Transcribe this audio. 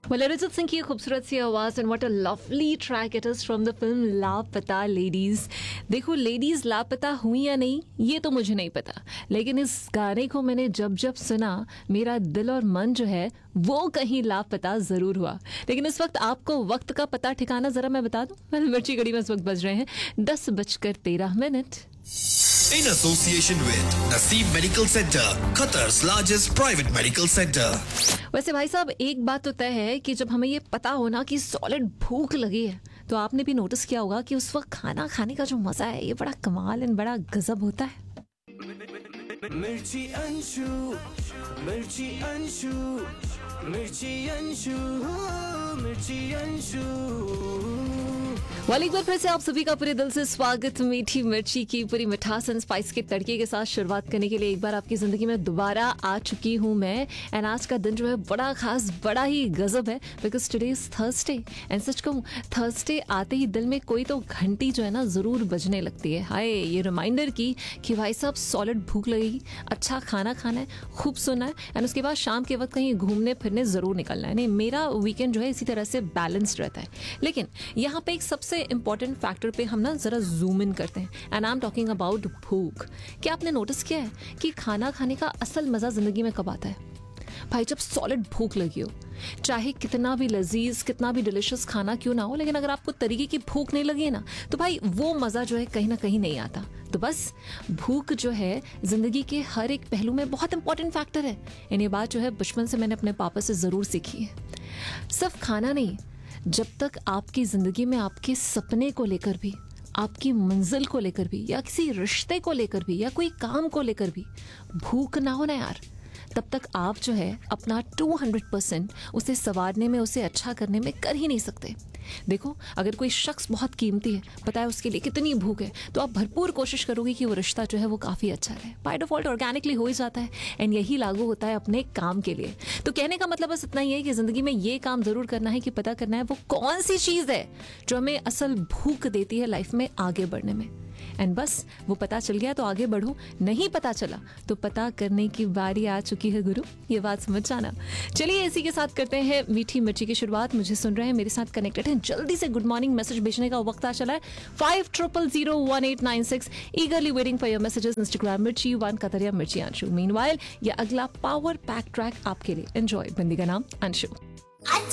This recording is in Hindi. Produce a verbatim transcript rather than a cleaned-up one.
Well, अरिजीत सिंह की खूबसूरत सी आवाज़ and what a lovely track it is from the film लापता लेडीज़। देखो, लेडीज़ लापता हुई या नहीं ये तो मुझे नहीं पता, लेकिन इस गाने को मैंने जब जब सुना मेरा दिल और मन जो है वो कहीं लापता ज़रूर हुआ। लेकिन इस वक्त आपको वक्त का पता ठिकाना ज़रा मैं बता दूँ। well, मिर्ची घड़ी में इस वक्त बज रहे हैं दस बजकर तेरह minute. In association with Naseem Medical Center, Qatar's largest private medical center. वैसे भाई साहब, एक बात तो तय है कि जब हमें ये पता हो ना कि सॉलिड भूख लगी है, तो आपने भी नोटिस किया होगा कि उस वक्त खाना खाने का जो मजा है ये बड़ा कमाल एंड बड़ा गजब होता है। मिर्ची अंशु, मिर्ची अंशु, मिर्ची अंशु, मिर्ची अंशु। वाल एक बार फिर से आप सभी का पूरे दिल से स्वागत। मीठी मिर्ची की पूरी मिठास एंड स्पाइस के तड़के के साथ शुरुआत करने के लिए एक बार आपकी जिंदगी में दोबारा आ चुकी हूँ मैं। एंड आज का दिन जो है बड़ा खास, बड़ा ही गजब है, because today is Thursday. And such कहूँ, थर्सडे आते ही दिल में कोई तो घंटी जो है ना जरूर बजने लगती है। हाय, ये रिमाइंडर की कि भाई साहब सॉलिड भूख लगेगी, अच्छा खाना खाना है, खूब सोना है, एंड उसके बाद शाम के वक्त कहीं घूमने फिरने जरूर निकलना है। नहीं, मेरा वीकेंड जो है इसी तरह से बैलेंस्ड रहता है। लेकिन यहाँ पे एक सबसे इंपॉर्टेंट फैक्टर पे हम ना जरा जूम इन करते हैं, and I am talking about भूख। क्या आपने नोटिस किया है कि खाना खाने का असल मजा जिंदगी में कब आता है? भाई, जब सॉलिड भूख लगी हो, चाहे कितना भी लजीज, कितना भी डिलिशियस खाना क्यों ना हो, लेकिन अगर आपको तरीके की भूख नहीं लगी है ना, तो भाई वो मजा जो है कहीं ना कहीं नहीं आता। तो बस भूख जो है जिंदगी के हर एक पहलू में बहुत इंपॉर्टेंट फैक्टर है। एंड ये बात जो है बचपन से मैंने अपने पापा से जरूर सीखी है। सिर्फ खाना नहीं, जब तक आपकी जिंदगी में आपके सपने को लेकर भी, आपकी मंजिल को लेकर भी, या किसी रिश्ते को लेकर भी, या कोई काम को लेकर भी भूख ना हो ना यार, तब तक आप जो है अपना दो सौ परसेंट उसे संवारने में, उसे अच्छा करने में कर ही नहीं सकते। देखो, अगर कोई शख्स बहुत कीमती है, पता है उसके लिए कितनी भूख है, तो आप भरपूर कोशिश करोगे कि वो रिश्ता जो है वो काफ़ी अच्छा रहे। बाय डिफॉल्ट ऑर्गेनिकली हो ही जाता है। एंड यही लागू होता है अपने काम के लिए। तो कहने का मतलब बस इतना ही है कि ज़िंदगी में ये काम ज़रूर करना है कि पता करना है वो कौन सी चीज़ है जो हमें असल भूख देती है लाइफ में आगे बढ़ने में। एंड बस वो पता चल गया तो आगे बढ़ो, नहीं पता चला तो पता करने की बारी आ चुकी है गुरु, ये बात समझ जाना। चलिए इसी के साथ करते हैं मीठी मिर्ची की शुरुआत। मुझे सुन रहे हैं, मेरे साथ कनेक्टेड हैं, जल्दी से गुड मॉर्निंग मैसेज भेजने का वक्त आ चला है। Five triple zero one eight nine six ईगरली waiting for your messages. Instagram मिर्ची वन, कतरिया मिर्ची अंशु। मीनवाइल ये अगला पावर पैक ट्रैक आपके लिए। एंजॉय। बंदी का नाम अंशु।